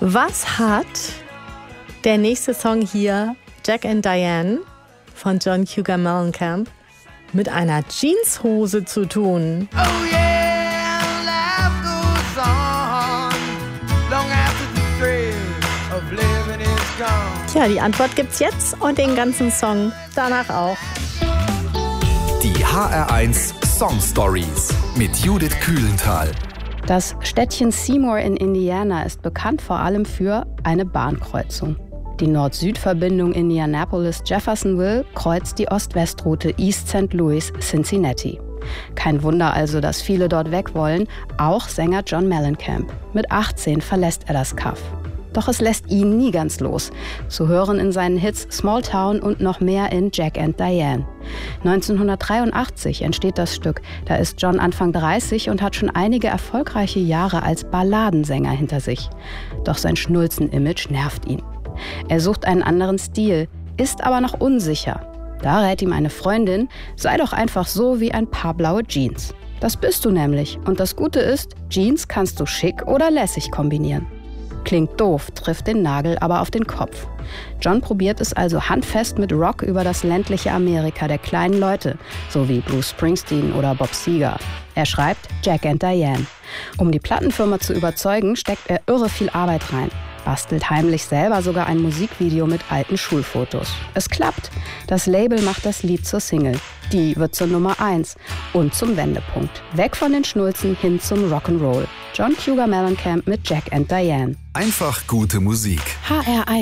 Was hat der nächste Song hier, Jack and Diane von John Cougar Mellencamp, mit einer Jeanshose zu tun? Oh yeah, life goes on, long after the thrill of living is gone. Tja, die Antwort gibt's jetzt und den ganzen Song danach auch. Die HR1 Song Stories mit Judith Kühlenthal. Das Städtchen Seymour in Indiana ist bekannt vor allem für eine Bahnkreuzung. Die Nord-Süd-Verbindung Indianapolis-Jeffersonville kreuzt die Ost-West-Route East St. Louis-Cincinnati. Kein Wunder also, dass viele dort weg wollen, auch Sänger John Mellencamp. Mit 18 verlässt er das Kaff. Doch es lässt ihn nie ganz los. Zu hören in seinen Hits Small Town und noch mehr in Jack and Diane. 1983 entsteht das Stück. Da ist John Anfang 30 und hat schon einige erfolgreiche Jahre als Balladensänger hinter sich. Doch sein Schnulzen-Image nervt ihn. Er sucht einen anderen Stil, ist aber noch unsicher. Da rät ihm eine Freundin, sei doch einfach so wie ein paar blaue Jeans. Das bist du nämlich. Und das Gute ist, Jeans kannst du schick oder lässig kombinieren. Klingt doof, trifft den Nagel aber auf den Kopf. John probiert es also handfest mit Rock über das ländliche Amerika der kleinen Leute, so wie Bruce Springsteen oder Bob Seger. Er schreibt Jack and Diane. Um die Plattenfirma zu überzeugen, steckt er irre viel Arbeit rein. Bastelt heimlich selber sogar ein Musikvideo mit alten Schulfotos. Es klappt. Das Label macht das Lied zur Single. Die wird zur Nummer 1 und zum Wendepunkt. Weg von den Schnulzen hin zum Rock'n'Roll. John Cougar Mellencamp mit Jack and Diane. Einfach gute Musik. HR1